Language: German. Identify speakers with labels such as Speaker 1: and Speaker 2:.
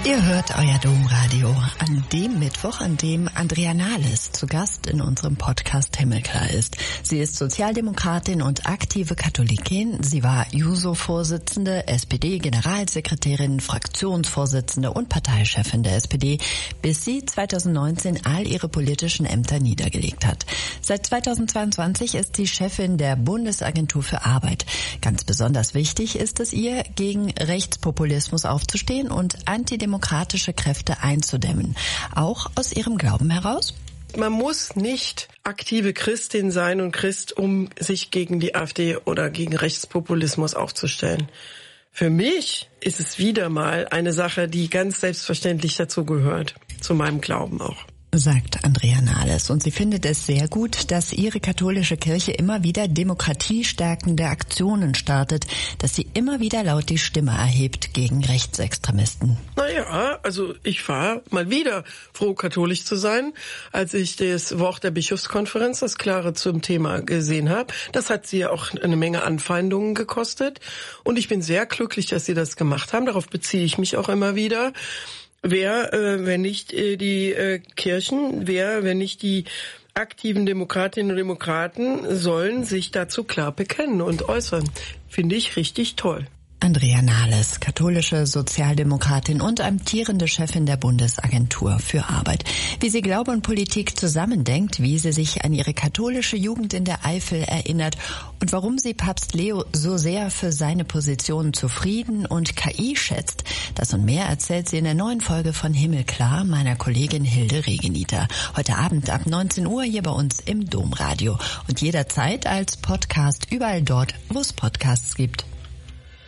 Speaker 1: Ihr hört euer Domradio an dem Mittwoch, an dem Andrea Nahles zu Gast in unserem Podcast Himmelklar ist. Sie ist Sozialdemokratin und aktive Katholikin. Sie war JUSO-Vorsitzende, SPD-Generalsekretärin, Fraktionsvorsitzende und Parteichefin der SPD, bis sie 2019 all ihre politischen Ämter niedergelegt hat. Seit 2022 ist sie Chefin der Bundesagentur für Arbeit. Ganz besonders wichtig ist es ihr, gegen Rechtspopulismus aufzustehen und antidemokratische Kräfte einzudämmen. Auch aus ihrem Glauben heraus?
Speaker 2: Man muss nicht aktive Christin sein und Christ, um sich gegen die AfD oder gegen Rechtspopulismus aufzustellen. Für mich ist es wieder mal eine Sache, die ganz selbstverständlich dazu gehört, zu meinem Glauben auch.
Speaker 1: Sagt Andrea Nahles. Und sie findet es sehr gut, dass ihre katholische Kirche immer wieder demokratiestärkende Aktionen startet, dass sie immer wieder laut die Stimme erhebt gegen Rechtsextremisten.
Speaker 2: Naja, also ich war mal wieder froh, katholisch zu sein, als ich das Wort der Bischofskonferenz, das Klare zum Thema gesehen habe. Das hat sie ja auch eine Menge Anfeindungen gekostet. Und ich bin sehr glücklich, dass sie das gemacht haben. Darauf beziehe ich mich auch immer wieder. Wer, wenn nicht die Kirchen, wenn nicht die aktiven Demokratinnen und Demokraten, sollen sich dazu klar bekennen und äußern. Finde ich richtig toll.
Speaker 1: Andrea Nahles, katholische Sozialdemokratin und amtierende Chefin der Bundesagentur für Arbeit. Wie sie Glaube und Politik zusammendenkt, wie sie sich an ihre katholische Jugend in der Eifel erinnert und warum sie Papst Leo so sehr für seine Position zu Frieden und KI schätzt, das und mehr erzählt sie in der neuen Folge von Himmelklar meiner Kollegin Hilde Regeniter. Heute Abend ab 19 Uhr hier bei uns im Domradio und jederzeit als Podcast überall dort, wo es Podcasts gibt.